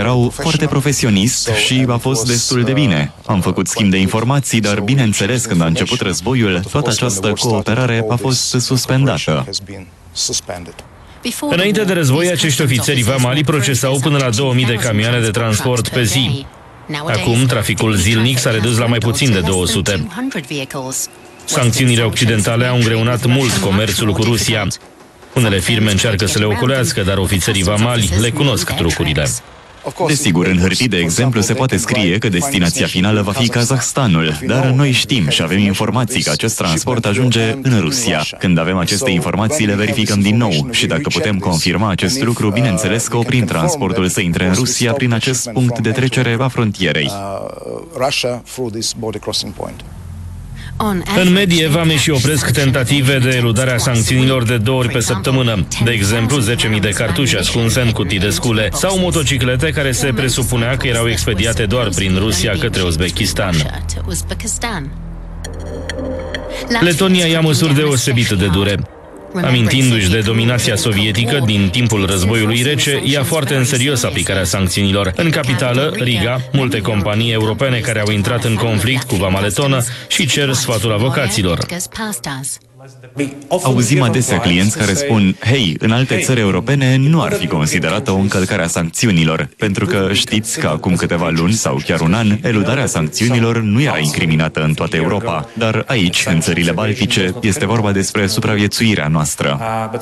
erau foarte profesionist și a fost destul de bine. Am făcut schimb de informații, dar bineînțeles, când a început războiul, toată această cooperare a fost suspendată. Înainte de război, acești ofițeri vamali procesau până la 2000 de camioane de transport pe zi. Acum, traficul zilnic s-a redus la mai puțin de 200. Sancțiunile occidentale au îngreunat mult comerțul cu Rusia. Unele firme încearcă să le ocolească, dar ofițerii vamali le cunosc trucurile. Desigur, în hârtii, de exemplu, se poate scrie că destinația finală va fi Kazahstanul, dar noi știm și avem informații că acest transport ajunge în Rusia. Când avem aceste informații, le verificăm din nou și dacă putem confirma acest lucru, bineînțeles că oprim transportul să intre în Rusia prin acest punct de trecere a frontierei. În medie, vameșii opresc tentative de eludare a sancțiunilor de 2 ori pe săptămână. De exemplu, 10.000 de cartuși ascunse în cutii de scule sau motociclete care se presupunea că erau expediate doar prin Rusia către Uzbekistan. Letonia ia măsuri deosebit de dure. Amintindu-și de dominația sovietică din timpul războiului rece, ia foarte în serios aplicarea sancțiunilor. În capitală, Riga, multe companii europene care au intrat în conflict cu vama letonă și cer sfatul avocaților. Auzim adesea clienți care spun: hei, în alte țări europene nu ar fi considerată o încălcare a sancțiunilor, pentru că știți că acum câteva luni sau chiar un an, eludarea sancțiunilor nu era incriminată în toată Europa, dar aici, în țările baltice, este vorba despre supraviețuirea noastră.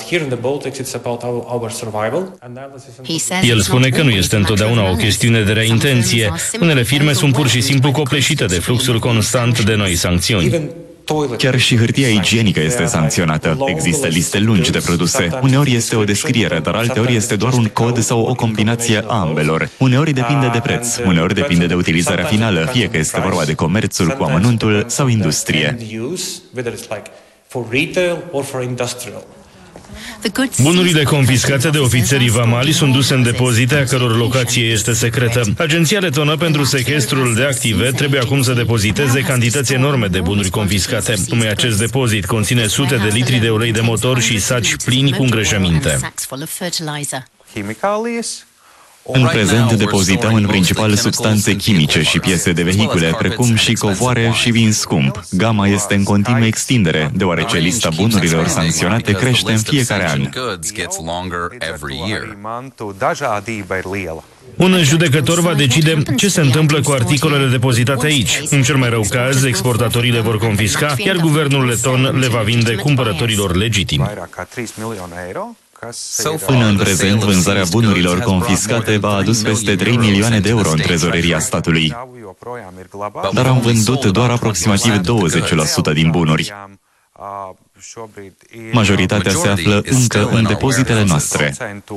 El spune că nu este întotdeauna o chestiune de rea intenție. Unele firme sunt pur și simplu copleșite de fluxul constant de noi sancțiuni. Chiar și hârtia igienică este sancționată. Există liste lungi de produse. Uneori este o descriere, dar alteori este doar un cod sau o combinație a ambelor. Uneori depinde de preț, uneori depinde de utilizarea finală, fie că este vorba de comerțul cu amănuntul sau industrie. Bunurile confiscate de ofițerii vamali sunt duse în depozite a căror locație este secretă. Agenția letonă pentru sechestrul de active trebuie acum să depoziteze cantități enorme de bunuri confiscate. Numai acest depozit conține sute de litri de ulei de motor și saci plini cu îngrășăminte. În prezent depozităm în principal substanțe chimice și piese de vehicule, precum și covoare și vin scump. Gama este în continuă extindere, deoarece lista bunurilor sancționate crește în fiecare an. Un judecător va decide ce se întâmplă cu articolele depozitate aici. În cel mai rău caz, exportatorii le vor confisca, iar guvernul leton le va vinde cumpărătorilor legitimi. Până în prezent, vânzarea bunurilor confiscate v-a adus peste 3 milioane de euro în trezoreria statului. Dar am vândut doar aproximativ 20% din bunuri. Majoritatea se află încă în depozitele noastre.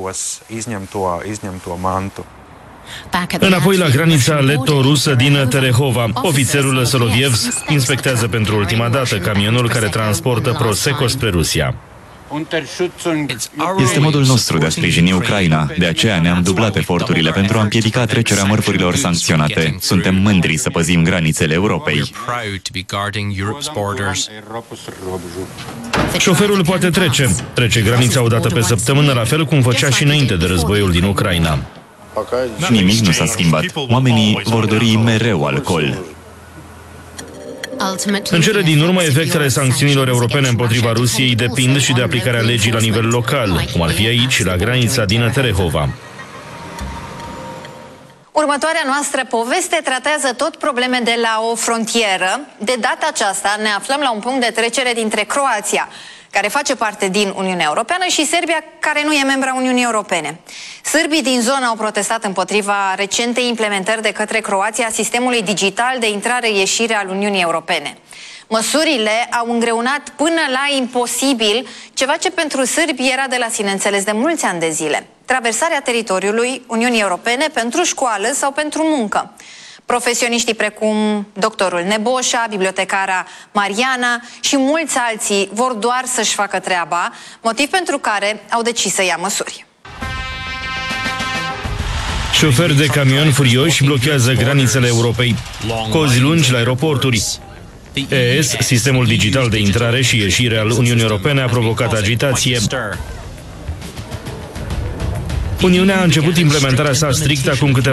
Înapoi la granița leto-rusă din Terehova, ofițerul Solovievs inspectează pentru ultima dată camionul care transportă Prosecco spre Rusia. Este modul nostru de a sprijini Ucraina, de aceea ne-am dublat eforturile pentru a împiedica trecerea mărfurilor sancționate. Suntem mândri să păzim granițele Europei. Șoferul poate trece granița o dată pe săptămână, la fel cum făcea și înainte de războiul din Ucraina. Nimic nu s-a schimbat. Oamenii vor dori mereu alcool. În cele din urmă, efectele sancțiunilor europene împotriva Rusiei depind și de aplicarea legii la nivel local, cum ar fi aici, la granița din Terehova. Următoarea noastră poveste tratează tot probleme de la o frontieră. De data aceasta ne aflăm la un punct de trecere dintre Croația, care face parte din Uniunea Europeană, și Serbia, care nu e membra Uniunii Europene. Sârbii din zonă au protestat împotriva recentei implementări de către Croația a sistemului digital de intrare-ieșire al Uniunii Europene. Măsurile au îngreunat până la imposibil ceva ce pentru sârbi era de la sine înțeles de mulți ani de zile: traversarea teritoriului Uniunii Europene pentru școală sau pentru muncă. Profesioniștii precum doctorul Neboșa, bibliotecara Mariana și mulți alții vor doar să-și facă treaba, motiv pentru care au decis să ia măsuri. Șoferi de camion furioși blochează granițele Europei. Cozi lungi la aeroporturi. ES, sistemul digital de intrare și ieșire al Uniunii Europene, a provocat agitație. Uniunea a început implementarea sa strict acum câteva